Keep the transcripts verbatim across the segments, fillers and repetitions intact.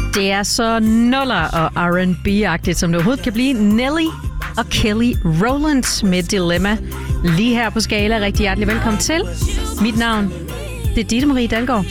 Det er så nuller og R and B-agtigt, som det overhovedet kan blive. Nelly og Kelly Rowland med Dilemma. Lige her på Skala. Rigtig hjertelig velkommen til. Mit navn, det er Ditte Marie Dalgaard.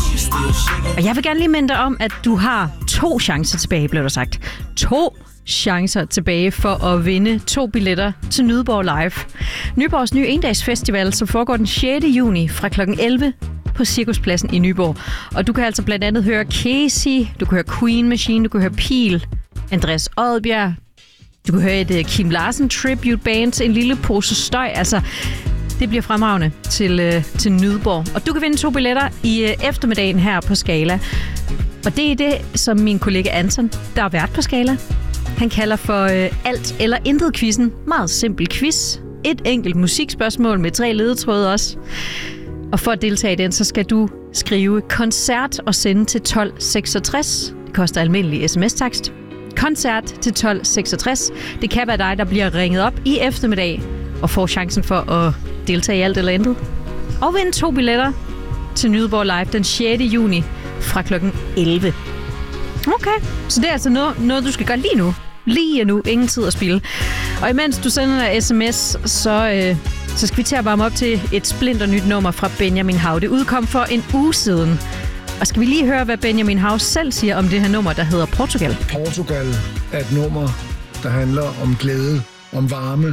Og jeg vil gerne lige minde dig om, at du har to chancer tilbage, blev der sagt. To chancer tilbage for at vinde to billetter til Nyborg Live. Nyborgs nye endagsfestival, som foregår den sjette juni fra klokken elleve på Cirkuspladsen i Nyborg. Og du kan altså blandt andet høre Casey, du kan høre Queen Machine, du kan høre Pil, Andreas Odbjerg, du kan høre et Kim Larsen tribute band, en lille pose støj. Altså, det bliver fremragende til, øh, til Nyborg. Og du kan vinde to billetter i øh, eftermiddagen her på Skala. Og det er det, som min kollega Anton, der er vært på Skala, han kalder for øh, alt eller intet quizzen. Meget simpel quiz. Et enkelt musikspørgsmål med tre ledetråde også. Og for at deltage i den, så skal du skrive koncert og sende til tolv seksogtres. Det koster almindelig sms-tekst. Koncert til tolv seksogtres. Det kan være dig, der bliver ringet op i eftermiddag og får chancen for at deltage i alt eller intet. Og vinde to billetter til Nyborg Live den sjette juni fra klokken elleve. Okay, så det er altså noget, noget du skal gøre lige nu. Lige nu. Ingen tid at spille. Og imens du sender en sms, så, øh, så skal vi til at varme op til et splinter nyt nummer fra Benjamin Hav. Det udkom for en uge siden. Og skal vi lige høre, hvad Benjamin Hav selv siger om det her nummer, der hedder Portugal. Portugal er et nummer, der handler om glæde, om varme,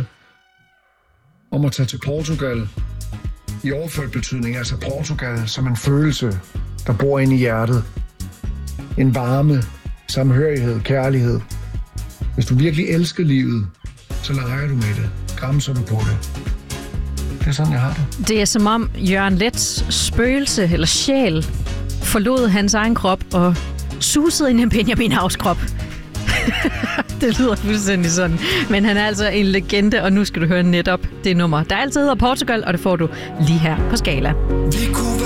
om at tage til Portugal. I overført betydning, altså Portugal som en følelse, der bor inde i hjertet. En varme, samhørighed, kærlighed. Hvis du virkelig elsker livet, så leger du med det. Gramser du på det. Det er sådan, jeg har det. Det er som om Jørgen Leths spøgelse eller sjæl forlod hans egen krop og susede ind i Benjamin Havs krop. Det lyder fuldstændig sådan. Men han er altså en legende, og nu skal du høre netop det nummer, der altid hedder Portugal, og det får du lige her på Skala. Vi kunne